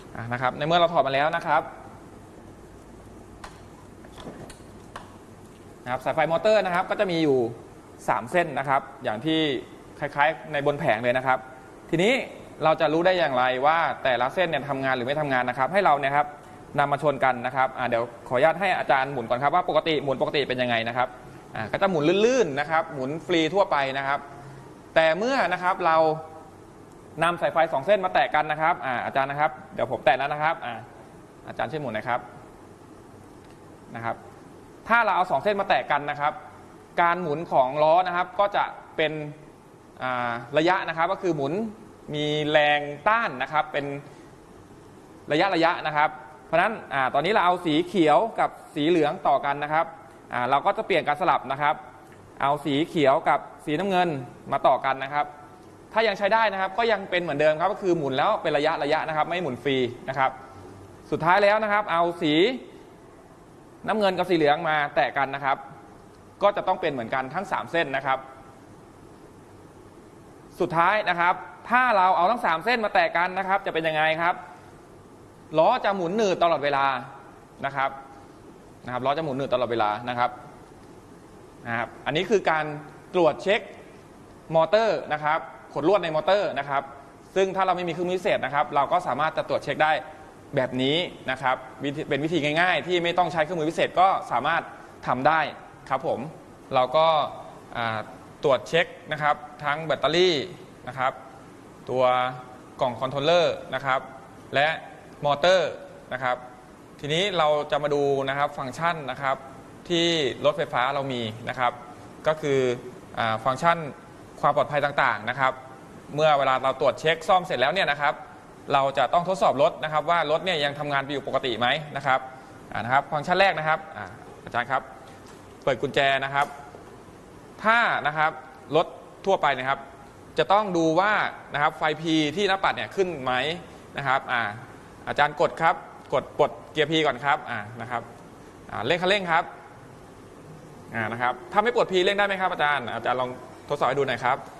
นะครับในเมื่อเราถอดมาแล้วนะครับสายไฟมอเตอร์นะครับก็จะมีอยู่3เส้นนะครับอย่างที่คล้ายๆในบนแผงเลยนะครับทีนี้เราจะรู้ได้อย่างไรว่าแต่ละเส้นเนี่ยทำงานหรือไม่ทำงานนะครับให้เราเนี่ยครับนำมาชนกันนะครับเดี๋ยวขออนุญาตให้อาจารย์หมุนก่อนครับว่าปกติหมุนปกติเป็นยังไงนะครับก็จะหมุนลื่นๆนะครับหมุนฟรีทั่วไปนะครับแต่เมื่อนะครับเรานำสายไฟ2เส้นมาแตะกันนะครับอาจารย์นะครับเดี๋ยวผมแตะแล้วนะครับอาจารย์ช่วยหมุนนะครับถ้าเราเอา2เส้นมาแตะกันนะครับการหมุนของล้อนะครับก็จะเป็นระยะนะครับก็คือหมุนมีแรงต้านนะครับเป็นระยะนะครับเพราะฉะนั้นตอนนี้เราเอาสีเขียวกับสีเหลืองต่อกันนะครับเราก็จะเปลี่ยนการสลับนะครับเอาสีเขียวกับสีน้ำเงินมาต่อกันนะครับถ้ายังใช้ได้นะครับก็ยังเป็นเหมือนเดิมครับก็คือหมุนแล้วเป็นระยะนะครับไม่หมุนฟรีนะครับสุดท้ายแล้วนะครับเอาสีน้ำเงินกับสีเหลืองมาแตะกันนะครับก็จะต้องเป็นเหมือนกันทั้ง3เส้นนะครับสุดท้ายนะครับถ้าเราเอาทั้ง3เส้นมาแตะกันนะครับจะเป็นยังไงครับล้อจะหมุนหนืดตลอดเวลานะครับล้อจะหมุนหนืดตลอดเวลานะครับอันนี้คือการตรวจเช็คมอเตอร์นะครับขดลวดในมอเตอร์นะครับซึ่งถ้าเราไม่มีเครื่องมือพิเศษนะครับเราก็สามารถจะตรวจเช็คได้แบบนี้นะครับเป็นวิธีง่ายๆที่ไม่ต้องใช้เครื่องมือพิเศษก็สามารถทำได้ครับผมเราก็ตรวจเช็คนะครับทั้งแบตเตอรี่นะครับตัวกล่องคอนโทรลเลอร์นะครับและมอเตอร์นะครับทีนี้เราจะมาดูนะครับฟังก์ชันนะครับที่รถไฟฟ้าเรามีนะครับก็คือฟังก์ชันความปลอดภัยต่างๆนะครับเมื่อเวลาเราตรวจเช็คซ่อมเสร็จแล้วเนี่ยนะครับเราจะต้องทดสอบรถนะครับว่ารถเนี่ยยังทำงานอยู่ปกติไหมนะครับฟังก์ชันแรกนะครับอาจารย์ครับเปิดกุญแจนะครับถ้านะครับรถทั่วไปนะครับจะต้องดูว่านะครับไฟ P ที่หน้าปัดเนี่ยขึ้นไหมนะครับอาจารย์กดครับกดปลดเกียร์ P ก่อนครับนะครับเร่งคันเร่งครับนะครับถ้าไม่ปลด P เร่งได้ไหมครับอาจารย์ลองทดสอบให้ดูหน่อยครับ